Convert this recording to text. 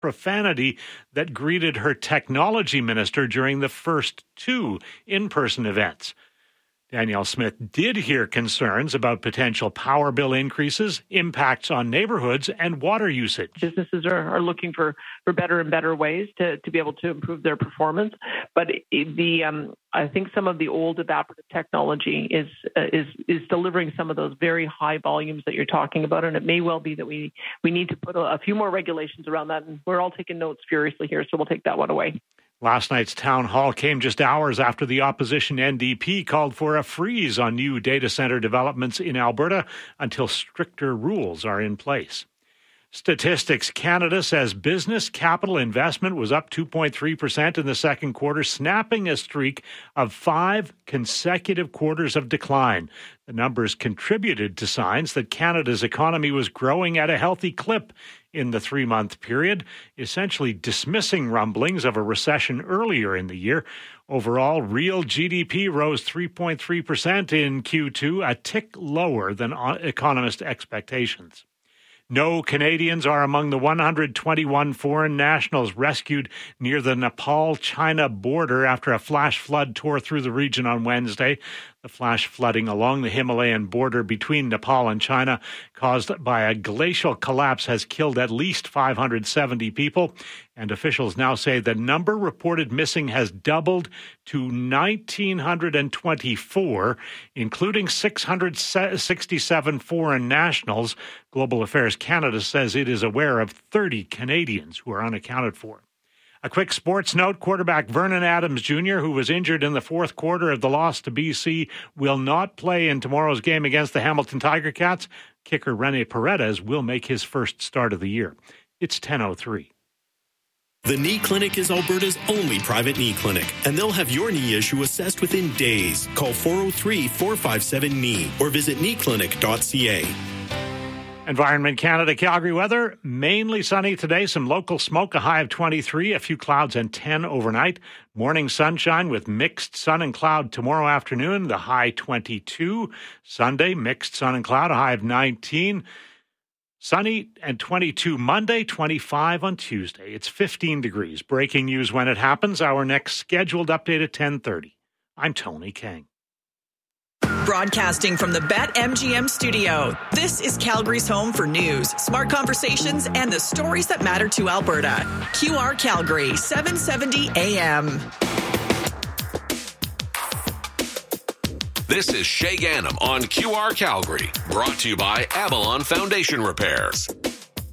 profanity that greeted her technology minister during the first 2 in-person events. Danielle Smith did hear concerns about potential power bill increases, impacts on neighborhoods, and water usage. Businesses are looking for better and better ways to be able to improve their performance. But I think some of the old evaporative technology is delivering some of those very high volumes that you're talking about. And it may well be that we need to put a few more regulations around that. And we're all taking notes furiously here, so we'll take that one away. Last night's town hall came just hours after the opposition NDP called for a freeze on new data center developments in Alberta until stricter rules are in place. Statistics Canada says business capital investment was up 2.3% in the second quarter, snapping a streak of 5 consecutive quarters of decline. The numbers contributed to signs that Canada's economy was growing at a healthy clip in the 3-month period, essentially dismissing rumblings of a recession earlier in the year. Overall, real GDP rose 3.3% in Q2, a tick lower than economist expectations. No Canadians are among the 121 foreign nationals rescued near the Nepal-China border after a flash flood tore through the region on Wednesday. The flash flooding along the Himalayan border between Nepal and China, caused by a glacial collapse, has killed at least 570 people, and officials now say the number reported missing has doubled to 1,924, including 667 foreign nationals. Global Affairs Canada says it is aware of 30 Canadians who are unaccounted for. A quick sports note, quarterback Vernon Adams Jr., who was injured in the fourth quarter of the loss to BC, will not play in tomorrow's game against the Hamilton Tiger Cats. Kicker Rene Paredes will make his first start of the year. It's 10:03. The Knee Clinic is Alberta's only private knee clinic, and they'll have your knee issue assessed within days. Call 403-457-KNEE or visit kneeclinic.ca. Environment Canada Calgary weather, mainly sunny today. Some local smoke, a high of 23, a few clouds and 10 overnight. Morning sunshine with mixed sun and cloud tomorrow afternoon, the high 22. Sunday, mixed sun and cloud, a high of 19. Sunny and 22 Monday, 25 on Tuesday. It's 15 degrees. Breaking news when it happens. Our next scheduled update at 10:30. I'm Tony King. Broadcasting from the BetMGM studio, this is Calgary's home for news, smart conversations, and the stories that matter to Alberta. QR Calgary, 770 AM. This is Shay Gannam on QR Calgary, brought to you by Avalon Foundation Repairs.